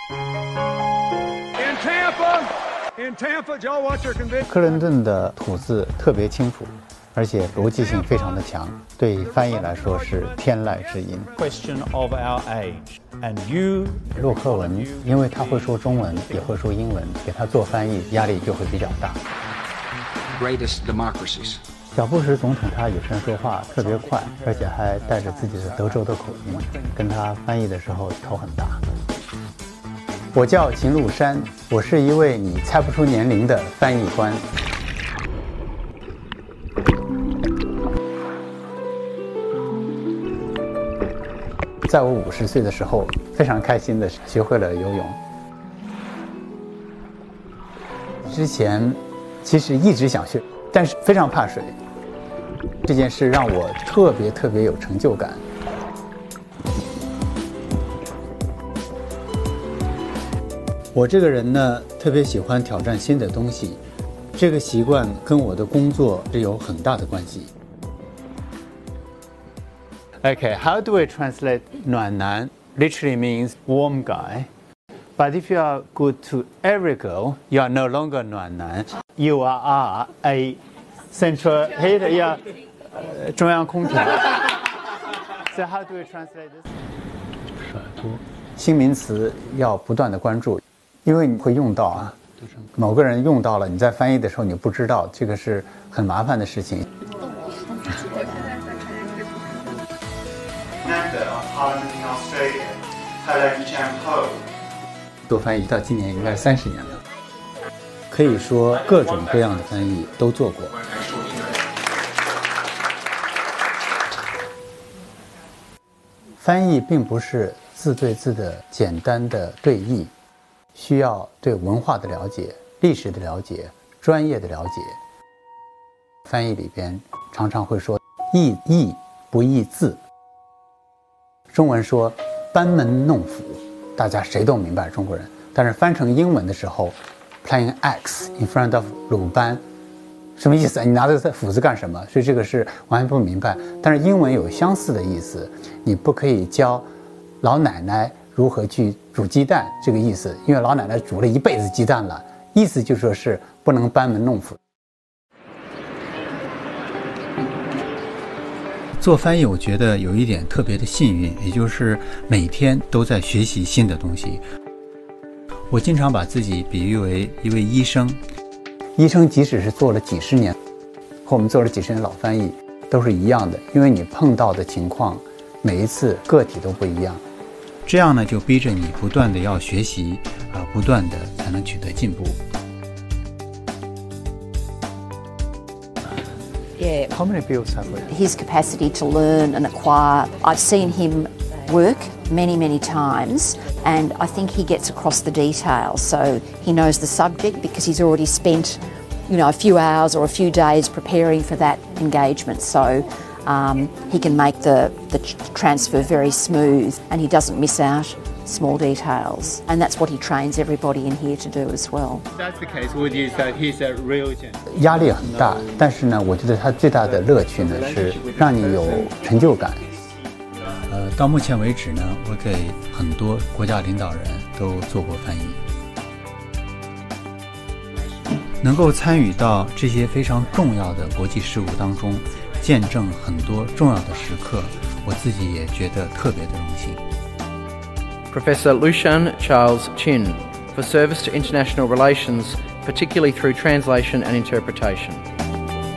克伦顿的吐字特别清楚，而且逻辑性非常的强，对翻译来说是天籁之音。 Question of our age, and you. 洛克文因为他会说中文，也会说英文，给他做翻译压力就会比较大。 Greatest democracies. 小布什总统他有时说话特别快，而且还带着自己的德州的口音，跟他翻译的时候头很大。我叫秦禄山，我是一位你猜不出年龄的翻译官。在我50岁的时候，非常开心的学会了游泳。之前其实一直想学，但是非常怕水。这件事让我特别有成就感。我这个人呢，特别喜欢挑战新的东西，这个习惯跟我的工作是有很大的关系。Okay, how do I translate 暖男 literally means warm guy. But if you are good to every girl, you are no longer 暖男. You are a central heater, you are 中央空调。So how do we translate this? 新名词要不断的关注，因为你会用到啊。某个人用到了，你在翻译的时候你不知道，这个是很麻烦的事情。做翻译到今年应该是30年了，可以说各种各样的翻译都做过。翻译并不是字对字的简单的对译，需要对文化的了解、历史的了解、专业的了解。翻译里边常常会说译义不译字，中文说班门弄斧，大家谁都明白中国人，但是翻成英文的时候 playing X in front of 鲁班什么意思？你拿着斧子干什么？所以这个是完全不明白。但是英文有相似的意思，你不可以教老奶奶如何去煮鸡蛋，这个意思，因为老奶奶煮了一辈子鸡蛋了，意思就说是不能班门弄斧。做翻译我觉得有一点特别的幸运，也就是每天都在学习新的东西。我经常把自己比喻为一位医生，医生即使是做了几十年，和我们做了几十年老翻译都是一样的，因为你碰到的情况每一次个体都不一样，这样呢就逼着你不断的要学习，不断的才能取得进步。 Yeah. How many bills have we? His capacity to learn and acquire. I've seen him work many times, and I think he gets across the details. So he knows the subject because he's already spent, a few hours or a few days preparing for that engagement. So he can make the transfer very smooth, and he doesn't miss out small details, and that's what he trains everybody in here to do as well. That's the case. Would you say he's a real gentleman? 压力很大，但是呢，我觉得他最大的乐趣呢是让你有成就感。到目前为止呢，我给很多国家领导人都做过翻译，能够参与到这些非常重要的国际事务当中，见证很多重要的时刻，我自己也觉得特别的荣幸。 Professor Lushan Charles Chin, for service to international relations, particularly through translation and interpretation.